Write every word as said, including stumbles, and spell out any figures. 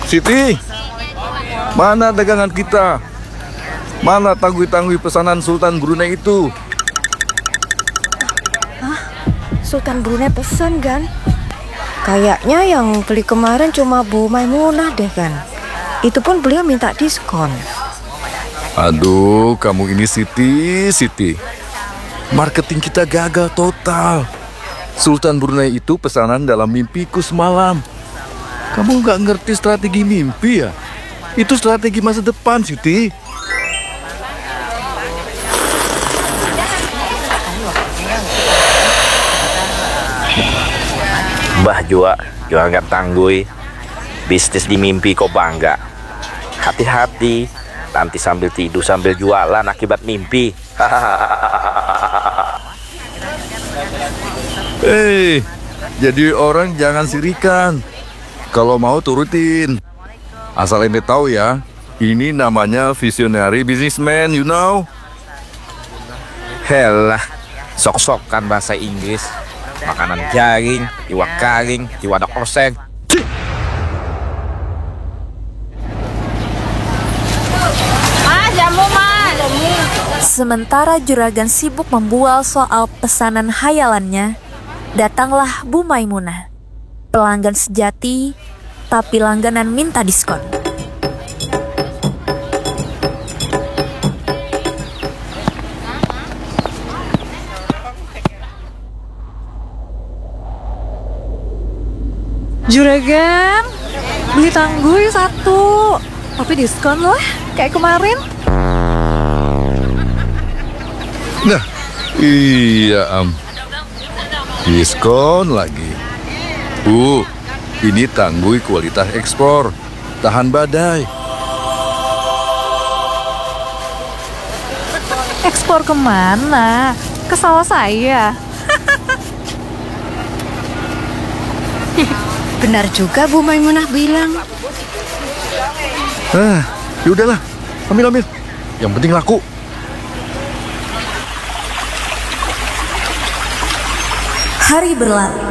Siti, mana dagangan kita? Mana tanggui-tanggui pesanan Sultan Brunei itu? Hah? Sultan Brunei pesan kan? Kayaknya yang beli kemarin cuma Bu Maimunah deh kan? Itu pun beliau minta diskon. Aduh, kamu ini Siti, Siti. Marketing kita gagal total. Sultan Brunei itu pesanan dalam mimpiku semalam. Kamu nggak ngerti strategi mimpi ya? Itu strategi masa depan, Siti. Mbah Jua, jualan tanggui. Bisnis di mimpi kok bangga. Hati-hati, nanti sambil tidur sambil jualan akibat mimpi. Eh, jadi orang jangan sirikan. Kalau mau turutin. Asal ente tahu ya, ini namanya visionary businessman, you know. Helah, sok-sokan bahasa Inggris. Makanan jaring, iwak karing, iwak oseng. Sementara juragan sibuk membual soal pesanan hayalannya, datanglah Bu Maimunah. Pelanggan sejati, tapi langganan minta diskon. Juragan, beli tanggui satu, tapi diskon loh, kayak kemarin. Nah, iya am. Diskon lagi. Bu, ini tanggui kualitas ekspor, tahan badai. Ekspor kemana? Ke sawah saya. Benar juga Bu Maimunah bilang. Ah, yaudahlah, ambil ambil. Yang penting laku. Hari berlalu.